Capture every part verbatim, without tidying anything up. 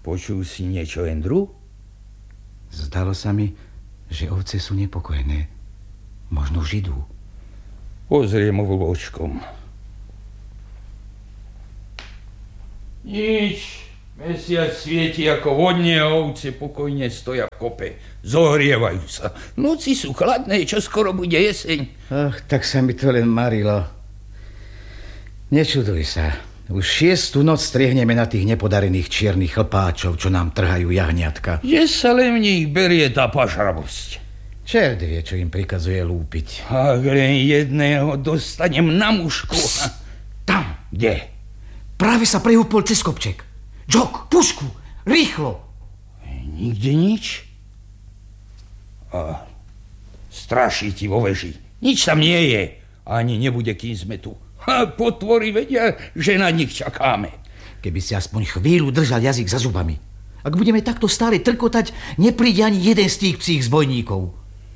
Počul si niečo, Andrew? Zdalo sa mi, že ovce sú nepokojné. Možno židú. Pozriem vlvočkom. Nič. Mesiac svieti ako vodne a ovce pokojne stoja v kope. Zohrievajú sa. Noci sú chladné, čo skoro bude jeseň. Ach, tak sa mi to len marilo. Nečuduj sa. Už šiestu noc strihneme na tých nepodarených čiernych chlpáčov, čo nám trhajú jahniatka. Že sa len v nich berie tá pašravosť. Čert vie, čo im prikazuje lúpiť. Ak len jedného dostanem na mušku. Tam. Kde? Práve sa prehúpol cez kopček. Džok, pušku, rýchlo. Nikde nič. A straší ti vo veži. Nič tam nie je. Ani nebude, kým sme tu. A potvory vedia, že na nich čakáme. Keby si aspoň chvíľu držal jazyk za zubami. Ak budeme takto stále trkotať, nepríde ani jeden z tých psích zbojníkov.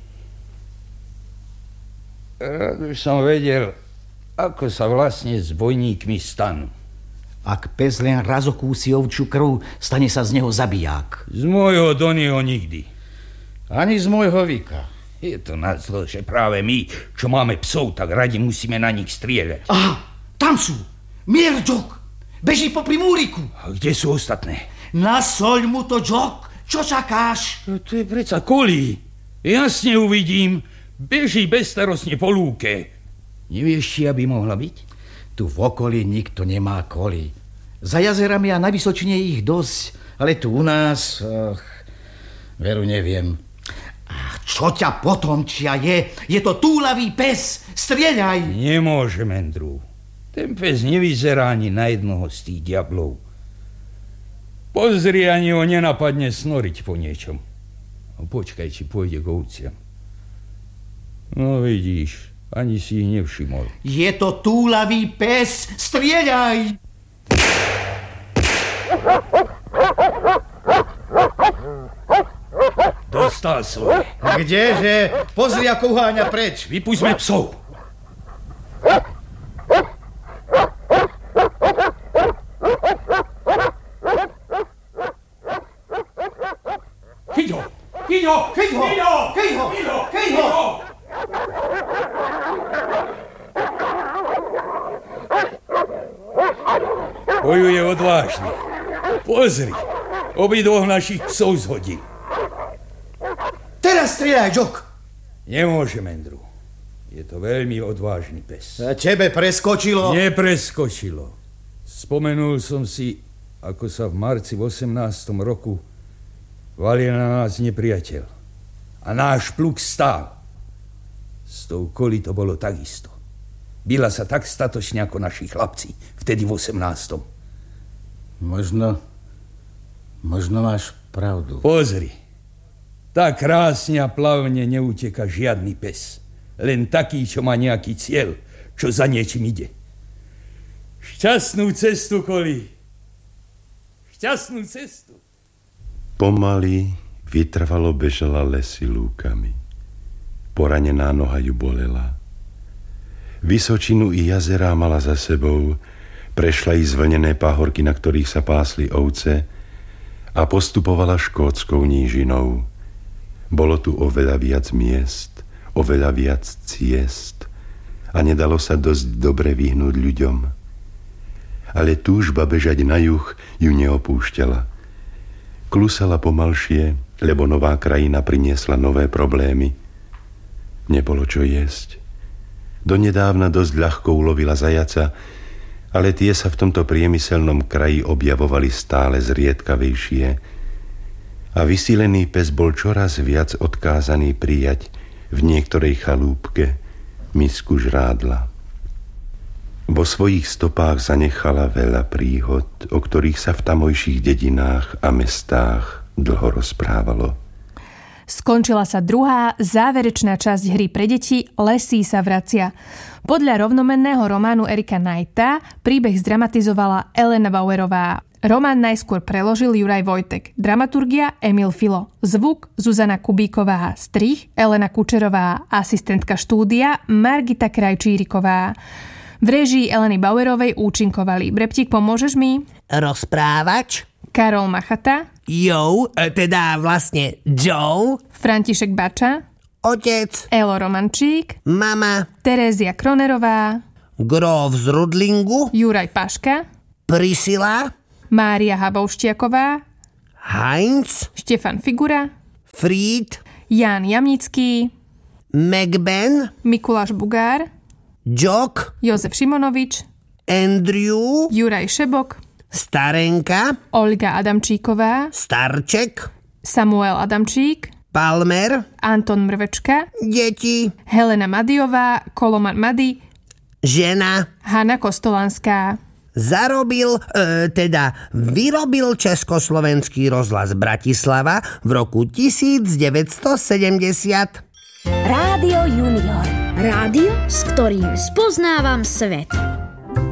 Rád už som vedel, ako sa vlastne zbojníkmi stanú. Ak pes len raz okúsi ovčiu krv, stane sa z neho zabiják. Z môjho Donnyho nikdy. Ani z môjho Vika. Je to nazlo, že práve my, čo máme psov, tak radi musíme na nich strieľať. Aha, tam sú. Mier, Džok. Beží popri múriku. A kde sú ostatné? Nasoľ mu to, Džok. Čo čakáš? To je predsa Kolí. Jasne uvidím. Beží bezstarostne po lúke. Nevieš, či aby mohla byť? Tu v okolí nikto nemá Kolí. Za jazerami a na Vysočine ich dosť, ale tu u nás, ach, veru neviem. Ach, čo ťa potomčia je? Je to túlavý pes, strieľaj! Nemôžem, Andrew. Ten pes nevyzerá ani na jednoho z tých diablov. Pozri, ani ho nenapadne snoriť po niečom. No, počkaj, či pôjde k ovciam. No vidíš, ani si ich nevšimol. Je to túlavý pes, strieľaj! Dostal svoje. Kdeže? Pozri, ako uháňa preč. Vypúšťme psov. Chyť ho! Chyť ho! Chyť ho! Chyť ho! Chyť ho! Chyť ho! Bojuje odvážne. Pozri, obidvoch našich psov zhodí. Teraz strieľaj, Džok. Nemôžem, Andrew. Je to veľmi odvážny pes. A tebe preskočilo? Nepreskočilo. Spomenul som si, ako sa v marci v osemnástom roku valil na nás nepriateľ. A náš pluk stál. S tou Kolí to bolo takisto. Bila sa tak statočne ako naši chlapci, vtedy v osemnástom. Možno, možno máš pravdu. Pozri, tak krásne a plavne neuteka žiadny pes. Len taký, čo má nejaký cieľ, čo za niečím ide. Šťastnú cestu, Kolí. Šťastnú cestu. Pomaly, vytrvalo bežala lesy lúkami. Poranená noha ju bolela. Vysočinu i jazerá mala za sebou, prešla i zvlnené pahorky, na ktorých sa pásli ovce a postupovala škótskou nížinou. Bolo tu oveľa viac miest, oveľa viac ciest a nedalo sa dosť dobre vyhnúť ľuďom. Ale túžba bežať na juh ju neopúšťala. Klusala pomalšie, lebo nová krajina priniesla nové problémy. Nebolo čo jesť. Donedávna dosť ľahko ulovila zajaca, ale tie sa v tomto priemyselnom kraji objavovali stále zriedkavejšie a vysílený pes bol čoraz viac odkázaný prijať v niektorej chalúbke misku žrádla. Vo svojich stopách zanechala veľa príhod, o ktorých sa v tamojších dedinách a mestách dlho rozprávalo. Skončila sa druhá, záverečná časť hry pre deti Lesí sa vracia. Podľa rovnomenného románu Erika Knighta príbeh zdramatizovala Elena Bauerová. Román najskôr preložil Juraj Vojtek. Dramaturgia Emil Filo. Zvuk Zuzana Kubíková. Strih Elena Kučerová. Asistentka štúdia Margita Krajčíriková. V réžii Eleny Bauerovej účinkovali. Breptík, pomôžeš mi? Rozprávač, Karol Machata, Jo, teda vlastne Joe, František Bača, otec, Elo Romančík, mama, Terézia Kronerová, Grof z Rudlingu, Juraj Paška, Priscila, Mária Habouštiaková, Heinz, Štefan Figura, Fried, Ján Jamnický, McBen, Mikuláš Bugár, Jock, Jozef Šimonovič, Andrew, Juraj Šebok, Starenka, Olga Adamčíková, Starček, Samuel Adamčík, Palmer, Anton Mrvečka, deti, Helena Madiová, Koloman Madi, žena. Hanna Kostolanská. Zarobil, e, teda vyrobil Československý rozhlas Bratislava v roku devätnásťsedemdesiat. Rádio Junior. Rádio, s ktorým spoznávam svet.